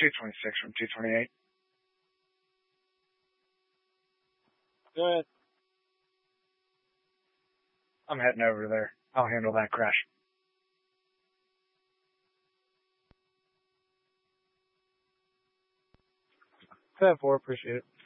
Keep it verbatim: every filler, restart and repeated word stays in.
two twenty-six from two twenty-eight. Go ahead. I'm heading over there. I'll handle that crash. ten four, appreciate it.